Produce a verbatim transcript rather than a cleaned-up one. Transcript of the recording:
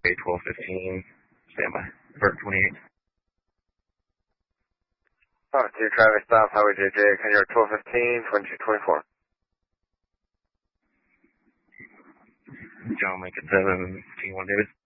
twelve fifteen, standby. Vert twenty-eight. Oh, two traffic stop, Highway J J, Kenya twelve fifteen, twenty-two twenty-four. John Lincoln seven, T one David.